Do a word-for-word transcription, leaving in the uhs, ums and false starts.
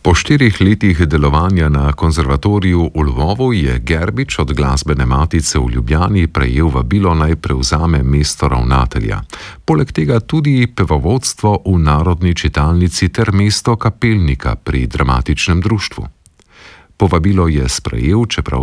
Po štirih letih delovanja na konzervatoriju v Lvovu je Gerbič od Glasbene matice v Ljubljani prejel vabilo, naj prevzame mesto ravnatelja. Poleg tega tudi pevovodstvo v Narodni čitalnici ter mesto kapelnika pri dramatičnem društvu. Povabilo je sprejel, čeprav